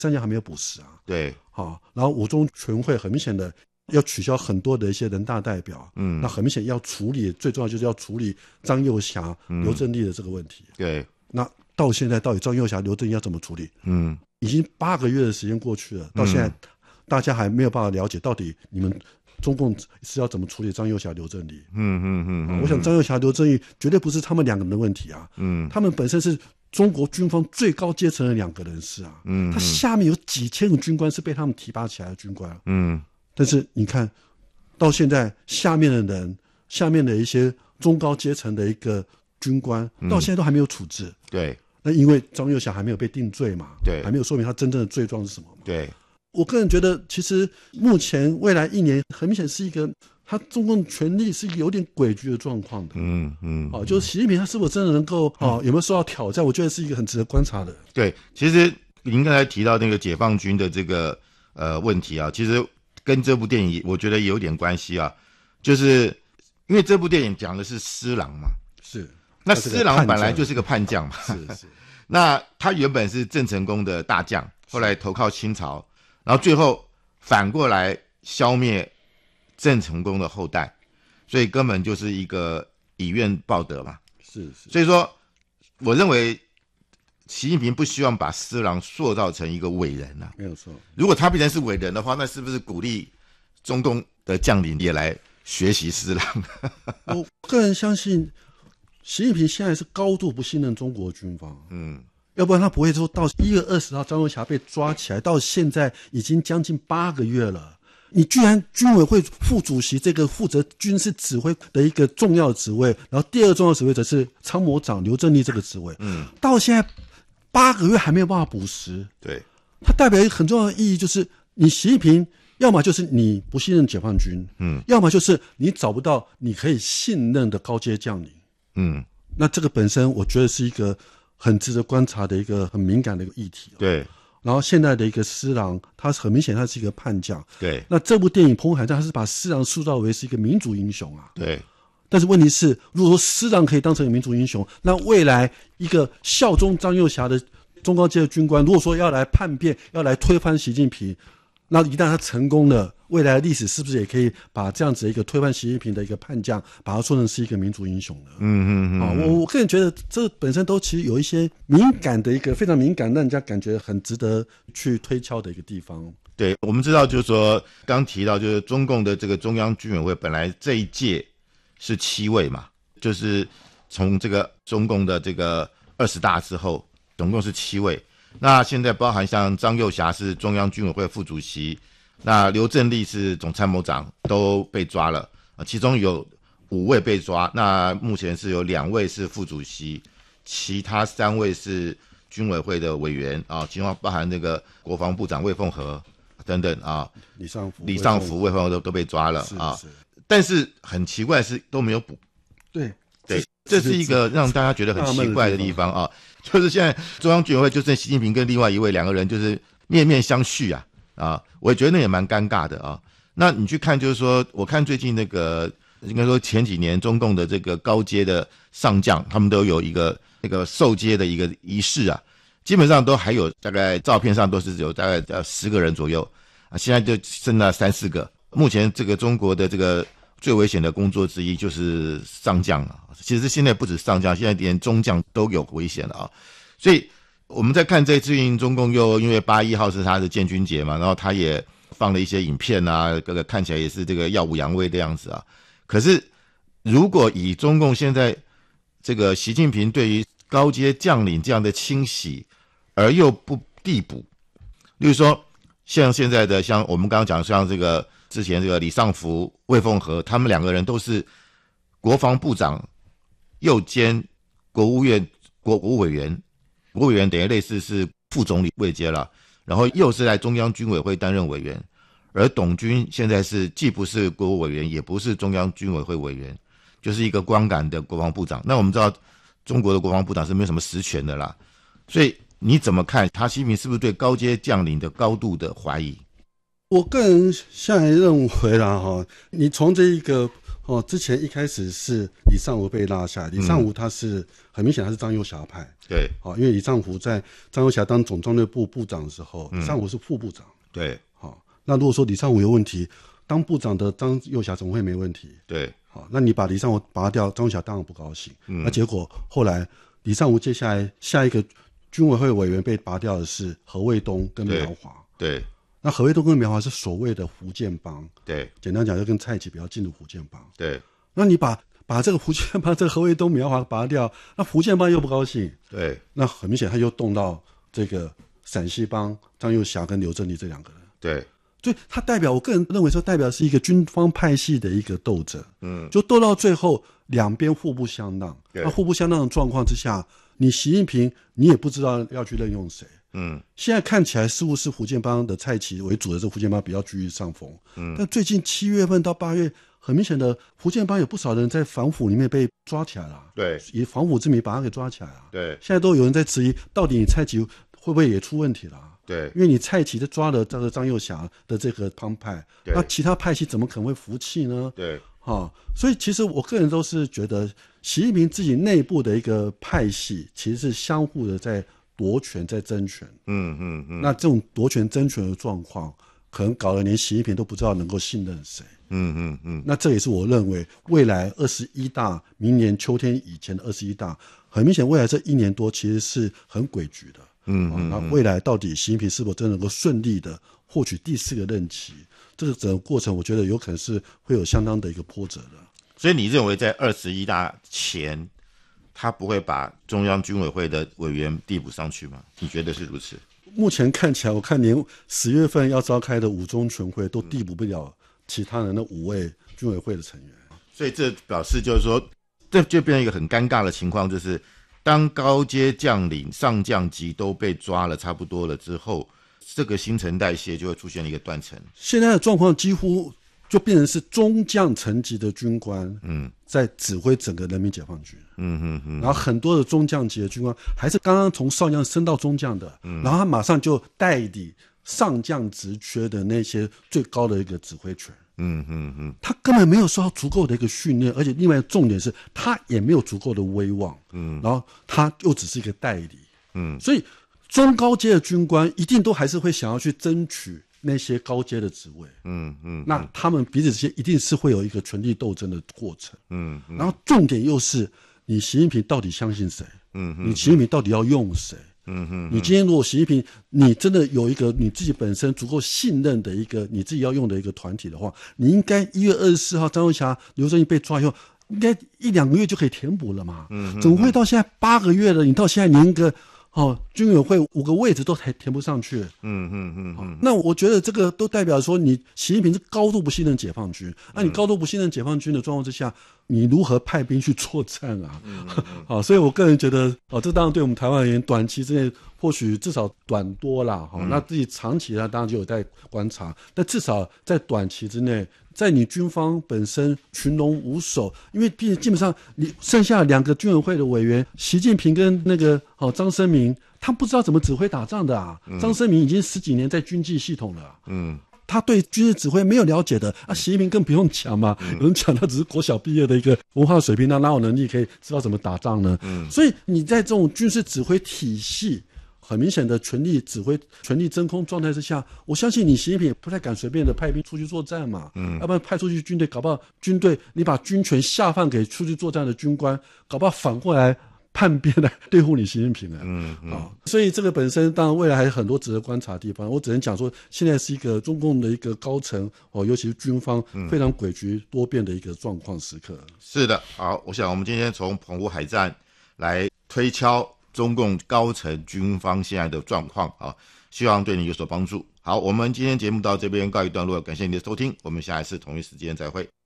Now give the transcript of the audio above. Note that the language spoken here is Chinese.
战将还没有补实啊。 对， 然后五中全会很明显的要取消很多的一些人大代表，那很明显要处理，最重要就是要处理张又侠、刘振立的这个问题。 对， 那到现在到底张又侠、刘振立要怎么处理？已经8个月的时间过去了，到现在大家还没有办法了解到底你们中共是要怎么处理张又侠、刘振立。我想张又侠、刘振立绝对不是他们两个人的问题啊，他们本身是中国军方最高阶层的2个人士啊，他下面有几千个军官是被他们提拔起来的军官，但是你看到现在下面的人，下面的一些中高阶层的一个军官，到现在都还没有处置。 对， 那因为张又侠还没有被定罪嘛， 对， 还没有说明他真正的罪状是什么嘛。 对， 我个人觉得，其实目前未来1年，很明显是一个他中共权力是有点诡谲的状况的。就是习近平他是否真的能够有没有受到挑战？我觉得是一个很值得观察的。 对，其实您刚才提到那个解放军的这个问题啊，其实跟这部电影我觉得有点关系啊，就是因为这部电影讲的是施琅嘛， 是。 那施琅本来就是个叛将嘛， 是。 那他原本是郑成功的大将，后来投靠清朝，然后最后反过来消灭郑成功的后代，所以根本就是一个以怨报德嘛。 是。 所以说，我认为习近平不希望把施琅塑造成一个伟人啊， 没有错。 如果他变成是伟人的话，那是不是鼓励中共的将领也来学习施琅？ 我个人相信。习近平现在是高度不信任中国军方，要不然他不会说到1月20号张又侠被抓起来，到现在已经将近8个月了。你居然军委会副主席这个负责军事指挥的一个重要职位，然后第2重要职位则是参谋长刘振立这个职位，到现在8个月还没有办法补实。 对， 它代表一个很重要的意义，就是你习近平要么就是你不信任解放军，要么就是你找不到你可以信任的高阶将领。那这个本身我觉得是一个很值得观察的一个很敏感的一个议题。 对， 然后现在的一个施琅，他很明显他是一个叛将。 对， 那这部电影《彭海战》他是把施琅塑造为是一个民族英雄啊。 对， 但是问题是，如果说施琅可以当成民族英雄，那未来一个效忠张又侠的中高阶的军官，如果说要来叛变，要来推翻习近平，那一旦他成功了，未来的历史是不是也可以把这样子一个推翻习近平的一个叛将，把他说成是一个民族英雄呢？我个人觉得这本身都其实有一些敏感的一个非常敏感，让人家感觉很值得去推敲的一个地方。 对，我们知道就是说，刚提到就是中共的这个中央军委会本来这一届是7位嘛，就是从这个中共的这个20大之后，总共是7位。那现在包含像张又侠是中央军委会副主席，那刘振立是总参谋长都被抓了，其中有5位被抓，那目前是有2位是副主席，其他3位是军委会的委员啊，其中包含那个国防部长魏凤和等等啊，李尚福、魏凤和都被抓了啊。但是很奇怪是都没有补。 对， 这是一个让大家觉得很奇怪的地方啊，就是现在中央军委会就剩习近平跟另外一位2个人就是面面相觑啊，我也觉得那也蛮尴尬的啊。那你去看就是说，我看最近那个应该说前几年中共的这个高阶的上将，他们都有一个那个授阶的一个仪式啊，基本上都还有大概照片上都是有大概10个人左右啊，现在就剩了3-4个。目前这个中国的这个最危险的工作之一就是上将啊，其实现在不止上将，现在连中将都有危险了啊。所以我们在看这次中共又因为8月1号是他的建军节嘛，然后他也放了一些影片啊，各个看起来也是这个耀武扬威的样子啊。可是如果以中共现在这个习近平对于高阶将领这样的清洗而又不递补，例如说像现在的像我们刚刚讲像这个之前这个李尚福、魏凤和，他们2个人都是国防部长又兼国务院国务委员，国务委员等于类似是副总理位阶了，然后又是在中央军委会担任委员，而董军现在是既不是国务委员，也不是中央军委会委员，就是一个光杆的国防部长。那我们知道中国的国防部长是没有什么实权的啦，所以你怎么看他习近平是不是对高阶将领的高度的怀疑？ 我个人现在认为啦，你从这一个之前一开始是李尚福被拉下来，李尚福他是很明显他是张幼霞派， 对， 因为李尚福在张幼霞当总战略部部长的时候，李尚福是副部长， 对， 那如果说李尚福有问题，当部长的张幼霞怎么会没问题？ 对， 那你把李尚福拔掉，张幼霞当然不高兴，那结果后来李尚福接下来下一个军委会委员被拔掉的是何卫东跟苗华， 对， 那何卫东跟苗华是所谓的福建帮， 对， 简单讲就跟蔡奇比较近的福建帮， 对， 那你把这个福建帮这个何卫东苗华拔掉，那福建帮又不高兴， 对， 那很明显他又动到这个陕西帮张幼霞跟刘振立这两个人， 对， 所以他代表，我个人认为说代表是一个军方派系的一个斗争，就斗到最后两边互不相让，那互不相让的状况之下，你习近平你也不知道要去任用谁，现在看起来似乎是福建帮的蔡奇为主的这个福建帮比较居于上风，但最近7月份到8月，很明显的福建帮有不少人在反腐里面被抓起来了， 对， 以反腐之名把他给抓起来了， 对， 现在都有人在质疑，到底你蔡奇会不会也出问题了？ 对， 因为你蔡奇抓了这个张幼霞的这个帮派，那其他派系怎么可能会服气呢？ 对， 所以其实我个人都是觉得，习近平自己内部的一个派系，其实是相互的在夺权，在争权。那这种夺权争权的状况，可能搞得连习近平都不知道能够信任谁。那这也是我认为未来21大，明年秋天以前的21大，很明显未来这1年多其实是很诡谲的。那未来到底习近平是否真能够顺利的获取第4个任期，这个整个过程我觉得有可能是会有相当的一个波折的。 所以你认为在21大前他不会把中央军委会的委员递补上去吗？你觉得是如此？ 目前看起来，我看连10月份要召开的5中全会都递补不了其他人的5位军委会的成员， 所以这表示就是说，这就变成一个很尴尬的情况，就是当高阶将领上将级都被抓了差不多了之后，这个新陈代谢就会出现一个断层。 现在的状况几乎就变成是中将层级的军官在指挥整个人民解放军，然后很多的中将级的军官还是刚刚从少将升到中将的，然后他马上就代理上将职缺的那些最高的一个指挥权。他根本没有受到足够的一个训练，而且另外重点是他也没有足够的威望，然后他又只是一个代理，所以中高阶的军官一定都还是会想要去争取那些高阶的职位，那他们彼此之间一定是会有一个权力斗争的过程，然后重点又是你习近平到底相信谁，你习近平到底要用谁，你今天如果习近平你真的有一个你自己本身足够信任的一个你自己要用的一个团体的话，你应该1月24号张幼霞、刘振立被抓以后，应该1-2个月就可以填补了嘛，怎么会到现在8个月了，你到现在连一个军委会5个位置都还填不上去，那我觉得这个都代表说你习近平是高度不信任解放军，那你高度不信任解放军的状况之下，你如何派兵去作战啊？所以我个人觉得这当然对我们台湾而言，短期之内或许至少短多啦，那自己长期呢当然就有在观察，但至少在短期之内，在你军方本身群龙无首，因为毕竟基本上你剩下2个军委会的委员，习近平跟那个张升明，他不知道怎么指挥打仗的啊。张升明已经10几年在军纪系统了，他对军事指挥没有了解的习近平更不用讲嘛，有人讲他只是国小毕业的一个文化水平，他哪有能力可以知道怎么打仗呢？所以你在这种军事指挥体系很明显的权力指挥、权力真空状态之下，我相信你习近平也不太敢随便的派兵出去作战嘛，要不然派出去军队，搞不好军队你把军权下放给出去作战的军官，搞不好反过来叛变来对付你习近平所以这个本身当然未来还有很多值得观察的地方，我只能讲说现在是一个中共的一个高层尤其是军方非常诡谲多变的一个状况时刻。 是的，好，我想我们今天从澎湖海战来推敲中共高层军方现在的状况希望对你有所帮助。好，我们今天节目到这边告一段落，感谢你的收听，我们下一次同一时间再会。